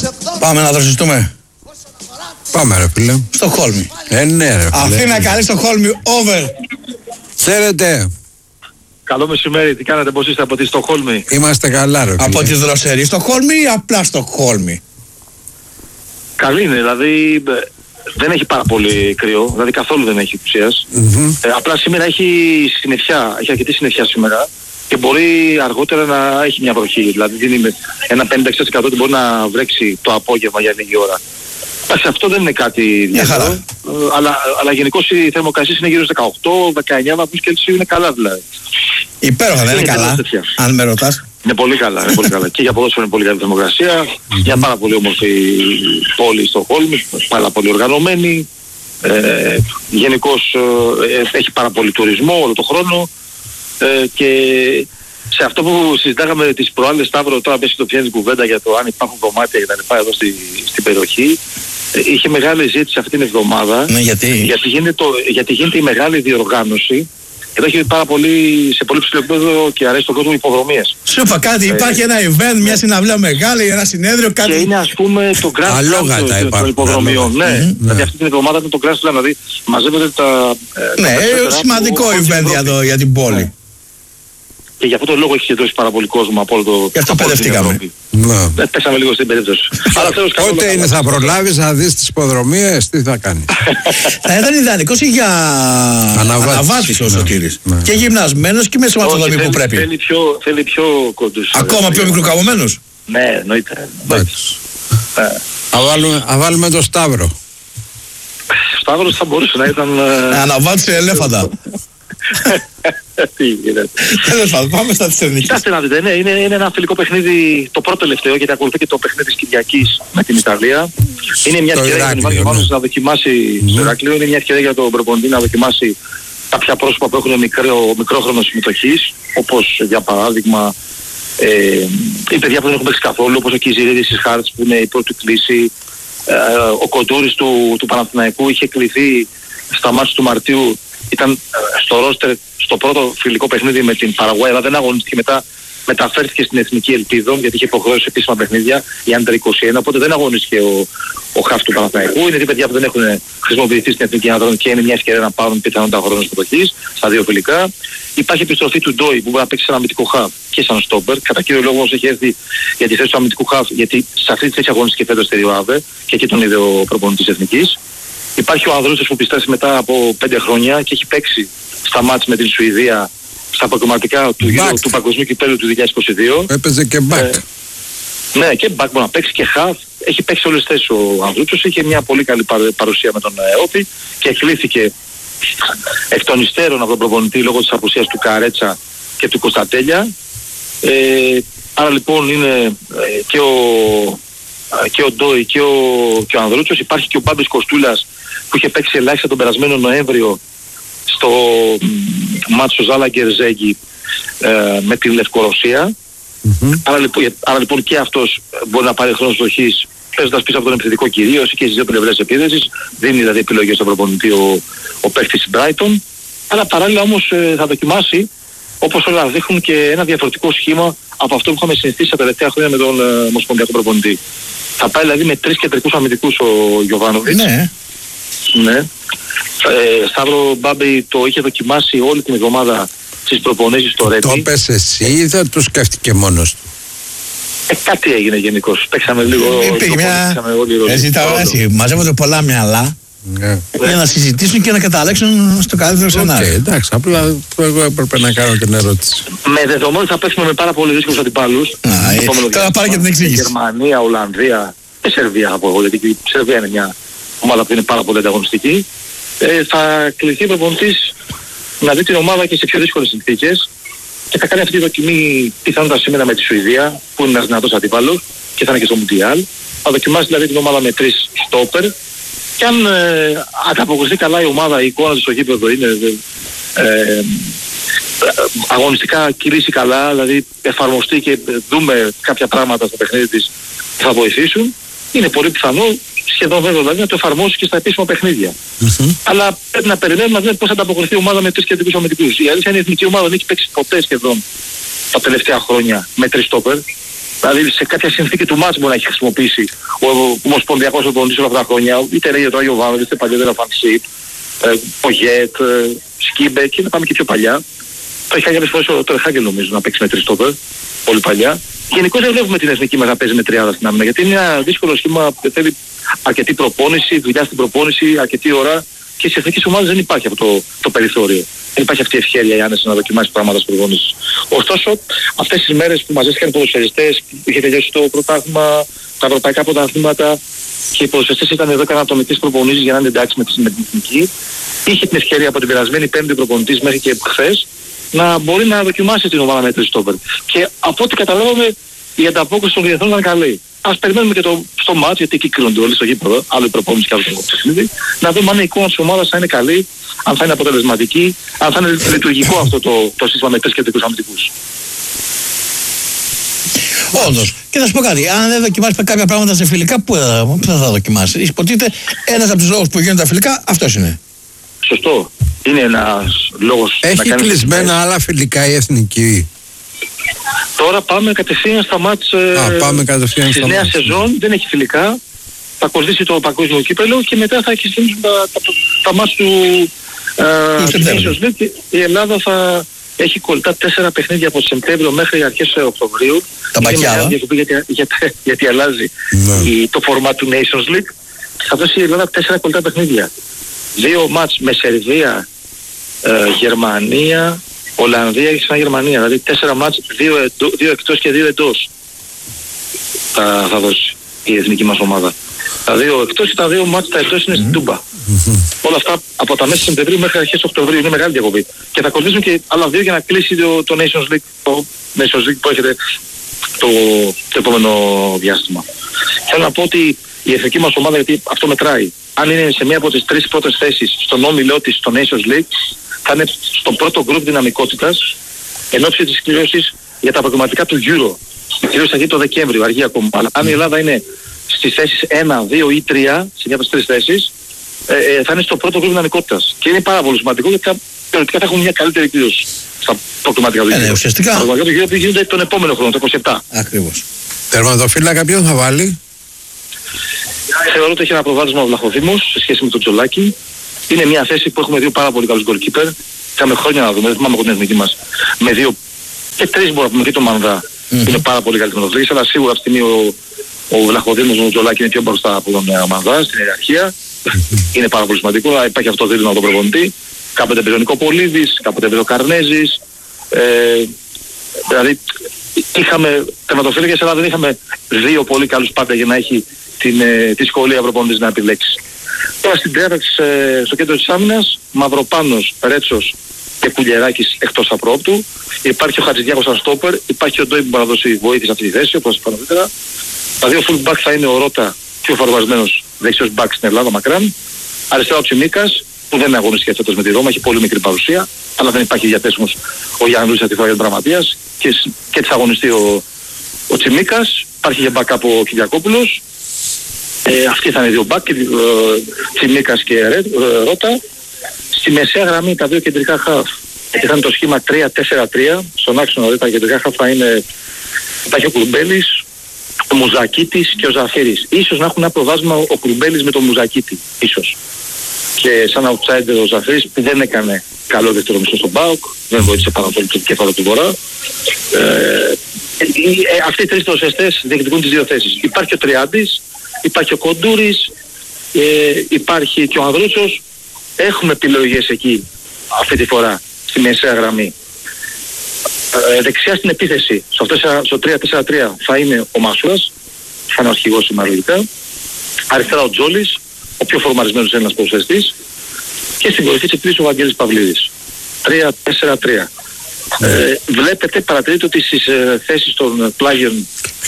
Πάμε να δροσιστούμε. Πάμε ρε φίλε. Στοκχόλμη. Ναι ρε φίλε. Αθήνα καλή, Στοκχόλμη, over. Χαίρετε. Καλό μεσημέρι, τι κάνετε, πώς είστε από τη Στοκχόλμη? Είμαστε καλά ρε φίλε. Από τη δροσερή Στοκχόλμη ή απλά Στοκχόλμη? Καλή είναι, δηλαδή δεν έχει πάρα πολύ κρύο, δηλαδή καθόλου δεν έχει ουσίας. Απλά σήμερα έχει συννεφιά, έχει αρκετή συννεφιά σήμερα και μπορεί αργότερα να έχει μια βροχή, δηλαδή δίνει ένα 50% ότι μπορεί να βρέξει το απόγευμα για λίγη ώρα. Εντάξει, αυτό δεν είναι κάτι ιδιαίτερο, αλλά γενικώς οι θερμοκρασίες είναι γύρω στους 18-19 βαθμούς Κελσίου, είναι καλά δηλαδή. Υπέροχα, δεν είναι καλά, αν με ρωτάς. Είναι πολύ καλά, είναι πολύ καλά. Και για ποδόσφαιρο είναι πολύ καλή θερμοκρασία. Μια πάρα πολύ όμορφη πόλη Στοκχόλμη, πάρα πολύ οργανωμένη. Γενικώς έχει πάρα πολύ τουρισμό όλο το χρόνο. Και σε αυτό που συζητάγαμε τις προάλλες, Σταύρο, τώρα πέσει το πιάνει κουβέντα για το αν υπάρχουν δωμάτια και τα λοιπά εδώ στην περιοχή. Είχε μεγάλη ζήτηση αυτή την εβδομάδα. Ναι, γιατί γίνεται η μεγάλη διοργάνωση. Εδώ έχει πάρα πολύ, σε πολύ ψηλό επίπεδο και αρέσει τον κόσμο υποδρομίες. Σου είπα κάτι, υπάρχει ένα event, μια συναυλία μεγάλη, ένα συνέδριο, κάτι. Και είναι ας πούμε το Grand Slam των υποδρομιών. Ναι, δηλαδή αυτή την εβδομάδα είναι το Grand Slam, δηλαδή μαζεύονται τα... Ναι, σημαντικό event για την πόλη. Και γι' αυτό το λόγο έχει συγκεντρώσει πάρα πολύ κόσμο από όλο το... Γι' αυτό παιδευτήκαμε. Πέσαμε λίγο στην περίπτωση. Πότε είναι, θα προλάβεις να δεις τις υποδρομίες, τι θα κάνεις? Θα ήταν ιδανικός για αναβάτης ο Σωτήρης. Και γυμνασμένος και με σωματοδομή που πρέπει. Θέλει πιο κοντούς. Ακόμα πιο μικροκαμωμένους. Ναι, εννοείται. Θα βάλουμε το Σταύρο. Ο Σταύρος θα μπορούσε να ήταν... Αναβάτησε ελέφαντα. Τι γίνεται. Τέλος πάντων, πάμε στα της εθνικής. Κοιτάξτε να δείτε, ναι, είναι ένα φιλικό παιχνίδι, το πρώτο τελευταίο, γιατί ακολουθεί και το παιχνίδι της Κυριακής με την Ιταλία. Είναι μια ευκαιρία για τον Ιβάν Γιωβάνοβιτς να δοκιμάσει στο Ηράκλειο, είναι μια ευκαιρία για τον προπονητή να δοκιμάσει κάποια πρόσωπα που έχουν μικρό χρόνο συμμετοχής, όπως για παράδειγμα οι παιδιά που δεν έχουν παίξει καθόλου, όπως ο Κιζηρίδης της Χάρτς που είναι η πρώτη κλίση, ο Κοντούρης του Παναθηναϊκού είχε κληθεί στα μάτια του Μαρτίου. Ήταν στο ρόστερ στο πρώτο φιλικό παιχνίδι με την Παραγουάη, αλλά δεν αγωνίστηκε μετά. Μεταφέρθηκε στην Εθνική Ελπίδων, γιατί είχε υποχρεώσει επίσημα παιχνίδια, η Άντερ 21, οπότε δεν αγωνίστηκε ο χαφ του Παναθηναϊκού. Είναι δύο παιδιά που δεν έχουν χρησιμοποιηθεί στην Εθνική Αναδρόμη και είναι μια ευκαιρία να πάρουν πιθανότητα χρόνο συμμετοχής στα δύο φιλικά. Υπάρχει επιστροφή του Ντόι που μπορεί να παίξει σαν αμυντικό χαφ και σαν στόπερ. Κατά κύριο λόγο όμως έχει έρθει για τη θέση του αμυντικού χαφ, γιατί σε αυτή τη θέση αγωνίστηκε φέτος στη Ριουάβε και εκεί τον είδε ο προπονητής Εθνικής. Υπάρχει ο Ανδρούσης που επιστρέφει μετά από 5 χρόνια και έχει παίξει στα μάτς με την Σουηδία στα προκριματικά του Παγκοσμίου Κυπέλλου του 2022. Έπαιζε και μπακ. Ναι, και μπακ μπορεί να παίξει και χαφ. Έχει παίξει όλες τις θέσεις ο Ανδρούτσος. Είχε μια πολύ καλή παρουσία με τον Όπι και εκλήθηκε εκ των υστέρων από τον προπονητή λόγω της απουσίας του Καρέτσα και του Κωνσταντέλια. Άρα λοιπόν είναι και ο Ντόι και ο Ανδρούτσος. Υπάρχει και ο Μπάμπης Κοστούλας που είχε παίξει ελάχιστα τον περασμένο Νοέμβριο στο μάτσο Ζάλαγκερ Ζέγκη με την Λευκορωσία. Άρα λοιπόν και αυτός μπορεί να πάρει χρόνο στοχής παίζοντας πίσω από τον επιθετικό κυρίως και στις δύο πλευρές επίδεσης. Δίνει δηλαδή επιλογές στον προπονητή ο παίκτης Brighton. Αλλά παράλληλα όμως θα δοκιμάσει, όπως όλα δείχνουν, και ένα διαφορετικό σχήμα από αυτό που είχαμε συνηθίσει τα τελευταία χρόνια με τον ομοσπονδιακό προπονητή. Θα πάει δηλαδή με 3 κεντρικούς αμυντικούς ο Γιωβάνοβιτς. Ναι. Σταύρο, Μπάμπη το είχε δοκιμάσει όλη την εβδομάδα στις προπονήσεις στο Ρέντι. Το πες εσύ ή δεν το σκέφτηκε μόνος του? Κάτι έγινε γενικώς. Παίξαμε λίγο. Μαζεύονται πολλά μυαλά για να συζητήσουν και να καταλέξουν στο καλύτερο σενάριο. Εντάξει, απλά εγώ έπρεπε να κάνω την ερώτηση. Με δεδομένο ότι θα παίξουμε με πάρα πολύ δύσκολους αντιπάλους. Τώρα πάρε και την εξήγηση. Γερμανία, Ολλανδία και Σερβία θα πω εγώ, γιατί η Σερβία είναι μια ομάδα που είναι πάρα πολύ ανταγωνιστική. Θα κληθεί ο προπονητής να δει την ομάδα και σε πιο δύσκολες συνθήκες και θα κάνει αυτή τη δοκιμή πιθανότατα σήμερα με τη Σουηδία που είναι ένας δυνατός αντίπαλος και θα είναι και στο Μουντιάλ. Θα δοκιμάσει δηλαδή την ομάδα με 3 στόπερ και αν ανταποκριθεί καλά η ομάδα, η εικόνα της στο γήπεδο είναι αγωνιστικά κυλήσει καλά, δηλαδή εφαρμοστεί και δούμε κάποια πράγματα στο παιχνίδι της που θα βοηθήσουν, είναι πολύ πιθανό, σχεδόν βέβαια δηλαδή, να το εφαρμόσει και στα επίσημα παιχνίδια. Αλλά πρέπει να περιμένουμε να δούμε πώς θα ανταποκριθεί η ομάδα με 3 κεντρικούς αμυντικούς. Η αλήθεια είναι η εθνική ομάδα δεν έχει παίξει ποτέ σχεδόν τα τελευταία χρόνια με 3 στόπερ. Δηλαδή σε κάποια συνθήκη του μάτς μπορεί να έχει χρησιμοποιήσει ο ομοσπονδιακός προπονητής όλα αυτά τα χρόνια, είτε λέγεται το Άγιο Βάνο, είτε παλιότερα Φανσίπ, ο Γετ, Σκίμπε και να πάμε και πιο παλιά. Το έχει κάνει κάποιες φορές το Ερχάγγελ νομίζω να παίξει με τριστόπερ, πολύ παλιά. Γενικώς δεν βλέπουμε την εθνική μας να παίζει με τριάδα στην άμυνα, γιατί είναι ένα δύσκολο σχήμα που θέλει αρκετή προπόνηση, δουλειά στην προπόνηση, αρκετή ώρα και στις εθνικές ομάδες δεν υπάρχει αυτό το περιθώριο. Δεν υπάρχει αυτή η ευχέρεια η Άννες να δοκιμάσει πράγματα στην προπόνηση. Ωστόσο, αυτές τις μέρες που μαζεύτηκαν οι ποδοσφαιριστές, είχε τελειώσει το πρωτάθλημα, τα ευρωπαϊκά πρωταθλήματα και οι ποδοσφαιριστές ήταν εδώ, έκαναν ατομικές προπονήσεις για να είναι εντάξει με την εθνική. Είχε την ευκαιρία από την περασμένη Πέμπτη προπονητής μέχρι και χθες να μπορεί να δοκιμάσει την ομάδα με τριστόπερ. Και από ό,τι καταλάβαμε η ανταπόκριση των διεθνών ήταν καλή. Ας περιμένουμε και στο μάτς, γιατί εκεί κρίνονται όλοι στο γήπεδο, άλλο η προπόνηση και άλλο το παιχνίδι, να δούμε αν η εικόνα της ομάδας θα είναι καλή, αν θα είναι αποτελεσματική, αν θα είναι λειτουργικό αυτό το σύστημα με 3 κεντρικούς αμυντικούς. Όντως. Και θα σου πω κάτι, αν δεν δοκιμάσει κάποια πράγματα σε φιλικά, πού θα δοκιμάσει? Υποτίθεται ένας από τους λόγους που γίνονται τα φιλικά, αυτός είναι. Σωστό. Είναι ένας λόγος. Έχει κλεισμένα άλλα φιλικά η εθνική? Τώρα πάμε κατευθείαν στα μάτς της νέας σεζόν, δεν έχει φιλικά. Θα κοστίσει το παγκόσμιο κύπελλο και μετά θα ξεκινήσουν τα μάτς του Nations League. Η Ελλάδα θα έχει κολλητά 4 παιχνίδια από Σεπτέμβριο μέχρι αρχές Οκτωβρίου. Τα μπακιάδα. Γιατί αλλάζει το φορμάτ του Nations League. Θα δώσει η Ελλάδα 4 κολλητά παιχνίδια. 2 μάτς με Σερβία, Γερμανία, Ολλανδία και σαν Γερμανία. Δηλαδή 4 μάτς, 2 εκτός και 2 εντός θα δώσει η εθνική μας ομάδα. Τα 2 εκτός και τα 2 μάτς τα εντός είναι στην Τούμπα. Όλα αυτά από τα μέσα Σεπτεμβρίου μέχρι αρχές Οκτωβρίου είναι μεγάλη διακοπή. Και θα κοστίσουν και άλλα 2 για να κλείσει το Nations League, που έχετε το επόμενο διάστημα. Θέλω να πω ότι η εθνική μας ομάδα, γιατί αυτό μετράει, αν είναι σε μία από τις 3 πρώτες θέσεις στον όμιλό της στο Nations League, θα είναι στο πρώτο γκρουπ δυναμικότητας εν ώψη της κλήρωσης για τα προγραμματικά του Euro. Η κλήρωση θα γίνει το Δεκέμβριο, αργεί ακόμα. Αλλά αν η Ελλάδα είναι στις θέσεις 1, 2 ή 3, σε μια από τις 3 θέσεις, θα είναι στο πρώτο γκρουπ δυναμικότητας. Και είναι πάρα πολύ σημαντικό γιατί θεωρητικά θα έχουν μια καλύτερη κλήρωση στα προγραμματικά του Euro. Ουσιαστικά. Τα προγραμματικά του Euro που γίνονται τον επόμενο χρόνο, το 27. Ακριβώς. Τερματοφύλακα ποιον θα βάλει? Θεωρώ ότι έχει ένα προβάδισμα ο Βλαχοδήμος σε σχέση με τον Τζολάκη. Είναι μια θέση που έχουμε 2 πάρα πολύ καλούς goalkeeper. Είχαμε χρόνια να δούμε, δεν θυμάμαι από την εθνική μας. Με 2 και 3 μπορούμε να πούμε και τον Μανδά. Είναι πάρα πολύ καλή τεχνολογία, αλλά σίγουρα αυτή τη στιγμή ο Βλαχοδήμος με τον Τζολάκη είναι πιο μπροστά από τον Μανδά στην ιεραρχία. Είναι πάρα πολύ σημαντικό, υπάρχει αυτό το δίλημα από τον προπονητή. Κάποτε παίζει ο Νικοπολίδης, κάποτε παίζει ο Καρνέζης. Δηλαδή είχαμε τερματοφύλακες, αλλά δεν είχαμε 2 πολύ καλούς πάντα για να έχει τη σχολεία προπονητής να επιλέξει. Τώρα στην τριάδα στο κέντρο της άμυνας, Μαυροπάνος, Ρέτσος και Κουλιεράκης εκτός απρόπτου. Υπάρχει ο Χατζηδιάκος σαν στόπερ, υπάρχει ο Ντόι που μπορεί να δώσει βοήθεια σε αυτή τη θέση, όπως είπα νωρίτερα. Τα 2 full back θα είναι ο Ρώτα, πιο φορμασμένος δεξιός back στην Ελλάδα μακράν. Αριστερά ο Τσιμίκας, που δεν είναι αγωνιστική φέτος με τη Ρώμα, έχει πολύ μικρή παρουσία, αλλά δεν υπάρχει διαθέσιμος ο Γιάννης αυτή τη φορά για τον τραυματίας και θα αγωνιστεί ο Τσιμίκας. Υπάρχει για backup ο Κυριακόπουλος. Αυτοί θα είναι 2 back, Τσιμίκας και Ρώτα. Στη μεσαία γραμμή τα 2 κεντρικά half. Γιατί θα είναι το σχήμα 3-4-3. Στον άξονα τα κεντρικά half θα υπάρχει ο Κουρμπέλης, ο Μουζακίτης και ο Ζαφύρης. Ίσως να έχουν ένα προβάσμα ο Κουρμπέλης με τον Μουζακίτη. Ίσως. Και σαν outsider ο Ζαφύρης που δεν έκανε καλό δεύτερο μισό στον ΠΑΟΚ, δεν βοήθησε πάρα πολύ το κέφαλο του Βορρά. Αυτοί οι 3 ποδοσφαιριστές διεκδικούν τις 2 θέσεις. Υπάρχει ο Τριάντης, υπάρχει ο Κοντούρης, υπάρχει και ο Ανδρούτσος. Έχουμε επιλογές εκεί αυτή τη φορά στη μεσαία γραμμή. Δεξιά στην επίθεση στο 3-4-3 θα είναι ο Μάσουρας, θα είναι ο αρχηγός σήμερα λογικά. Αριστερά ο Τζόλης, ο πιο φορμαρισμένος ένας ποδοσφαιριστής. Και στην κορυφή της επίθεσης ο Βαγγέλης Παυλίδης. 3-4-3. Βλέπετε, παρατηρείτε ότι στις θέσεις των πλάγιων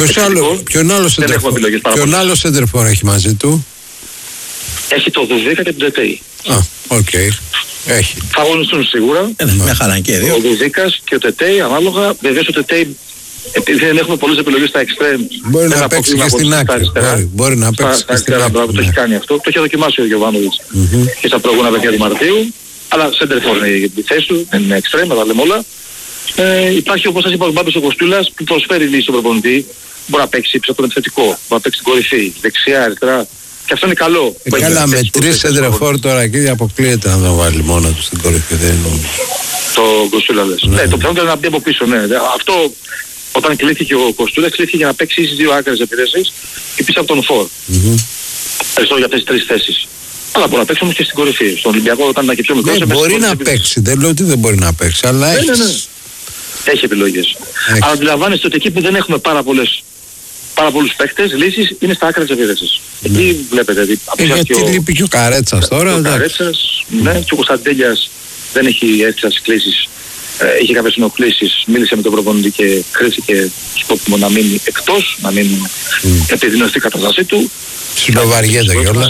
ποιον άλλο σέντερφορ έχει μαζί του? Έχει το Δουδίκα και τον Τετέι. Οκ. Έχει. Θα αγωνιστούν σίγουρα. Μια χαρά και 2. Ο Δουδίκας και ο Τετέι ανάλογα. Βεβαίως ο Τετέι, επειδή δεν έχουμε πολλές επιλογές στα εξτρέμ, μπορεί να παίξει και στην άκρη. Μπορεί να παίξει και στην άκρη. Το έχει κάνει αυτό. Το έχει δοκιμάσει ο Γιωβάνοβιτς και στα προηγούμενα παιχνίδια του Μαρτίου. Αλλά σέντερφορ είναι η θέση του, δεν είναι εξτρέμ, τα λέμε όλα. Υπάρχει όπως σας είπα ο Μπάμπης ο Κοστούλας που προσφέρει λύση στον προπονητή. μπορεί να παίξει πίσω από τον επιθετικό, μπορεί να παίξει την κορυφή, δεξιά, αριστερά. Και αυτό είναι καλό. Καλά, με 3 σεντρεφόρ τώρα και αποκλείεται να τον βάλει μόνο του στην κορυφή. Δεν είναι το Κοστούλα λες. Ναι, το πιθανό ήταν να μπει από πίσω, ναι. Αυτό όταν κλείθηκε ο Κοστούλας, κλείθηκε για να παίξει στις 2 άκρες επιδέσεις και πίσω από τον Φορ. Ευχαριστώ για αυτές τις 3 θέσεις. Αλλά μπορεί να παίξει όμως και στην κορυφή. Στον Ολυμπιακό όταν ήταν και πιο μικρός. Μπορεί να παίξει, δεν λέω ότι δεν μπορεί να παίξει, αλλά έχει. Έχει επιλογές. Αλλά αντιλαμβάνεστε ότι εκεί που δεν έχουμε πάρα πολλούς παίκτες, λύσεις είναι στα άκρα της επίδεσης. Εκεί βλέπετε. Γιατί λείπει και ο Καρέτσας τώρα. Ο Καρέτσας, ναι, και ο Κωνσταντέλιας δεν έχει έτσι κλήσεις. Είχε κάποιες ενοχλήσεις, μίλησε με τον προπονητή και κρίθηκε σκόπιμο να μείνει εκτός, να μην επιδεινωθεί η κατάστασή του. Συμπαβαριέται κιόλας.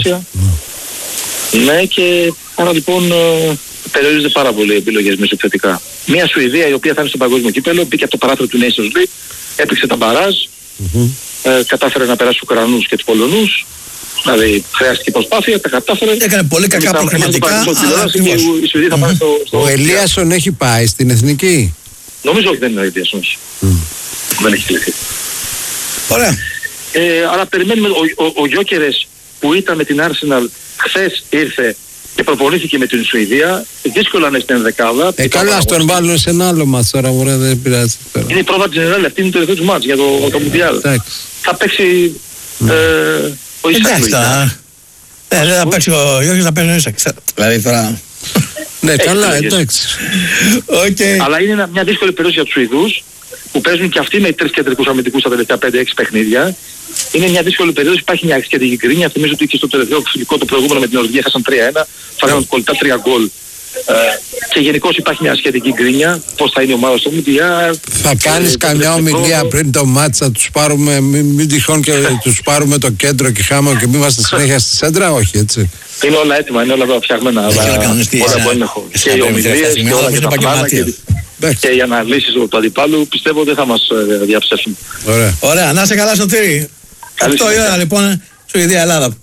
Ναι, και άρα λοιπόν περιορίζεται πάρα πολύ οι επιλογές μεσοεπιθετικά. Μια Σουηδία η οποία θα είναι στο παγκόσμιο κύπελλο, μπήκε από το παράθυρο του Nations League, έπαιξε τα μπαράζ, κατάφερε να περάσει τους Ουκρανούς και τους Πολωνούς. Δηλαδή χρειάστηκε προσπάθεια, τα κατάφερε. Έκανε πολύ κακά προγραμματικά. Η Σουηδία θα πάνε στο... Ο Ελίασον έχει πάει στην εθνική. Νομίζω ότι δεν είναι ο Ελίασον. Δεν έχει κληθεί. Ωραία. Αλλά περιμένουμε ο Γιόκερες που ήταν με την Arsenal χθες ήρθε και προπονήθηκε με την Σουηδία. Δύσκολα να είναι στην ενδεκάδα. Καλά, στον βάλουν σε ένα άλλο μάτς τώρα, μωρέ, δεν πειράζει. Είναι η πρόβα της Γενεράλη, αυτή είναι το τελευταίο του μάτς για το Μουντιάλ. Θα παίξει ο Ισακ. Δεν θα παίξει ο Γιώργης, θα παίξει ο Ισακ. Δηλαδή τώρα... Ναι, καλά, εντάξει. Αλλά είναι μια δύσκολη περίοδος για τους Σουηδούς που παίζουν και αυτοί με 3 κεντρικούς αμυντικούς στα τελευταία 5-6 παιχνίδια. Είναι μια δύσκολη περίοδος, υπάρχει μια σχετική γκρίνια. Θυμίζω ότι και στο τελευταίο φιλικό το προηγούμενο με την Νορβηγία χάσαν 3-1, φάγανε κολλητά 3 γκολ. Και γενικώς υπάρχει μια σχετική γκρίνια. Πώς θα είναι η ομάδα στο Μουντιάλ. Θα κάνεις καμιά ομιλία πριν το μάτς, θα τους πάρουμε, μην τυχόν και τους πάρουμε το κέντρο και χάμε και μην είμαστε συνέχεια στη σέντρα, όχι έτσι. Είναι όλα έτοιμα, είναι όλα φτιαγμένα. Όλα που έλεγχο. Και οι ομιλίες και όλα και τα πλάνα και οι αναλύσεις του αντιπάλου πιστεύω δεν θα μας διαψεύσουν. Ωραία, να είσαι καλά Σωτήρη. 8 η ώρα λοιπόν, Σουηδία Ελλάδα.